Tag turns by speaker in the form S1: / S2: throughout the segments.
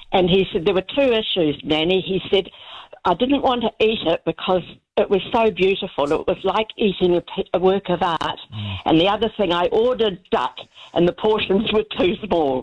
S1: And he said there were two issues, Nanny. He said, I didn't want to eat it because it was so beautiful. It was like eating a work of art. And the other thing, I ordered duck and the portions were too small.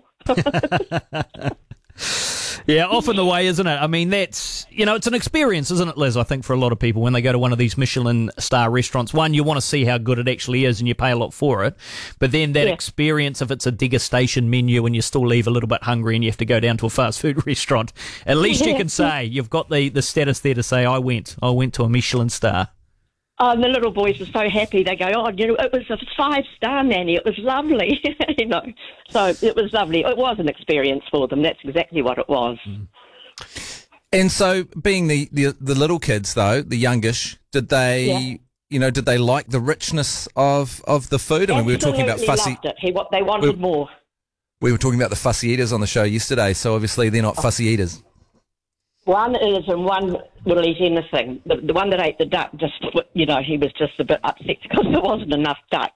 S2: Yeah, often the way, isn't it? I mean, that's, it's an experience, isn't it, Liz, I think, for a lot of people when they go to one of these Michelin star restaurants. One, you want to see how good it actually is and you pay a lot for it. But then that experience, if it's a degustation menu and you still leave a little bit hungry and you have to go down to a fast food restaurant, at least you can say you've got the status there to say, I went to a Michelin star.
S1: Oh, and the little boys were so happy. They go, it was a 5-star, Nanny. It was lovely, So it was lovely. It was an experience for them. That's exactly what it was.
S3: And so, being the little kids, though, the youngish, did they, did they like the richness of the food? I mean, we were talking about fussy.
S1: Loved it. They wanted more.
S3: We were talking about the fussy eaters on the show yesterday, so obviously they're not fussy eaters.
S1: One is, and one will eat anything. The one that ate the duck, he was just a bit upset because there wasn't enough duck.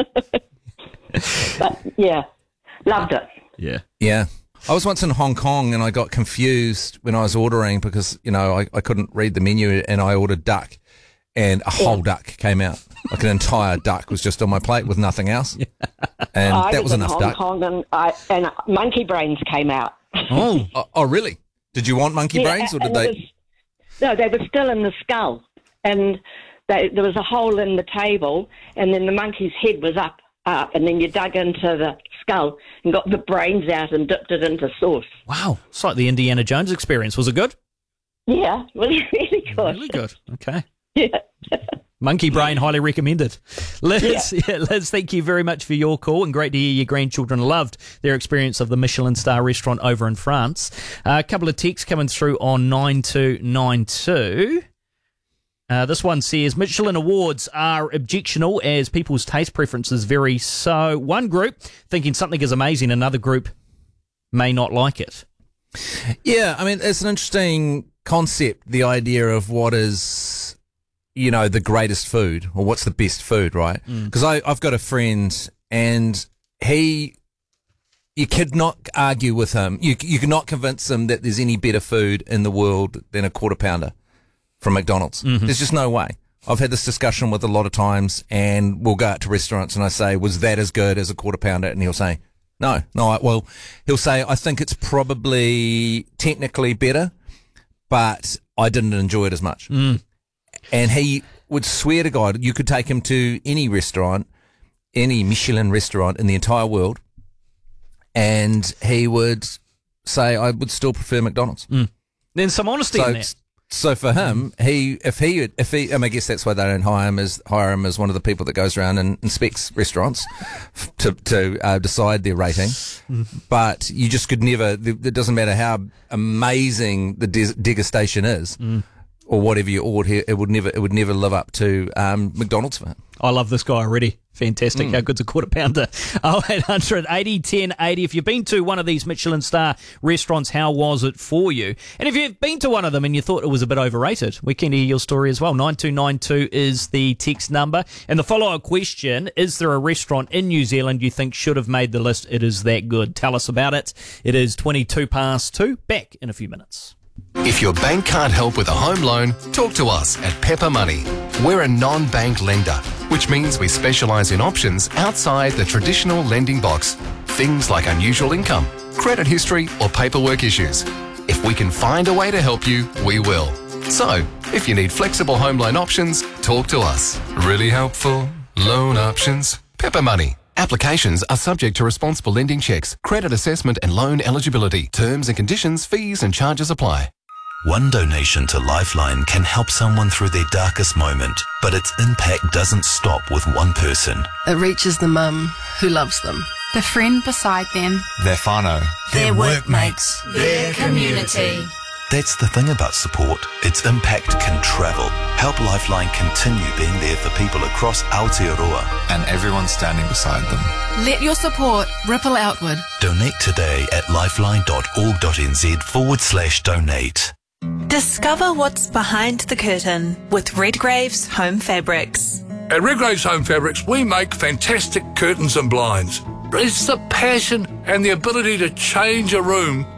S1: But, yeah, loved it.
S2: Yeah.
S3: Yeah. I was once in Hong Kong and I got confused when I was ordering because, I couldn't read the menu and I ordered duck and a whole duck came out. Like an entire duck was just on my plate with nothing else. And that was enough duck.
S1: I was in Hong Kong and monkey brains came out.
S3: Oh, really? Did you want monkey brains, or did they?
S1: No, they were still in the skull, and there was a hole in the table, and then the monkey's head was up, and then you dug into the skull and got the brains out and dipped it into sauce.
S2: Wow, it's like the Indiana Jones experience. Was it good?
S1: Yeah, really good.
S2: Really good. Okay.
S1: Yeah.
S2: Monkey brain, highly recommended. Liz, Liz, thank you very much for your call, and great to hear your grandchildren loved their experience of the Michelin star restaurant over in France. A couple of texts coming through on 9292. This one says, Michelin awards are objectionable as people's taste preferences vary. So one group thinking something is amazing, another group may not like it.
S3: Yeah, I mean, it's an interesting concept, the idea of what is, the greatest food, or what's the best food, right? Because I've got a friend, and you could not argue with him. You cannot convince him that there's any better food in the world than a quarter pounder from McDonald's. There's just no way. I've had this discussion with a lot of times, and we'll go out to restaurants, and I say, was that as good as a quarter pounder? And he'll say, no. Well, he'll say, I think it's probably technically better, but I didn't enjoy it as much. And he would swear to God, you could take him to any restaurant, any Michelin restaurant in the entire world, and he would say, I would still prefer McDonald's.
S2: Then some honesty in that.
S3: So for him, I guess that's why they don't hire him as one of the people that goes around and inspects restaurants to decide their rating. But you just could never. It doesn't matter how amazing the degustation is, or whatever you order, it would never live up to McDonald's for him.
S2: I love this guy already. Fantastic. How good's a quarter pounder? 0800 80 10 80. If you've been to one of these Michelin star restaurants, how was it for you? And if you've been to one of them and you thought it was a bit overrated, we can hear your story as well. 9292 is the text number. And the follow-up question, is there a restaurant in New Zealand you think should have made the list? It is that good. Tell us about it. It is 2:22. Back in a few minutes.
S4: If your bank can't help with a home loan, talk to us at Pepper Money. We're a non-bank lender, which means we specialise in options outside the traditional lending box. Things like unusual income, credit history or paperwork issues. If we can find a way to help you, we will. So, if you need flexible home loan options, talk to us. Really helpful loan options. Pepper Money. Applications are subject to responsible lending checks, credit assessment and loan eligibility. Terms and conditions, fees and charges apply.
S5: One donation to Lifeline can help someone through their darkest moment, but its impact doesn't stop with one person.
S6: It reaches the mum who loves them,
S7: the friend beside them,
S8: their whānau,
S5: their workmates,
S7: their community.
S5: That's the thing about support. Its impact can travel. Help Lifeline continue being there for people across Aotearoa.
S8: And everyone standing beside them.
S6: Let your support ripple outward.
S5: Donate today at lifeline.org.nz/donate.
S9: Discover what's behind the curtain with Redgrave's Home Fabrics.
S10: At Redgrave's Home Fabrics, we make fantastic curtains and blinds. It's the passion and the ability to change a room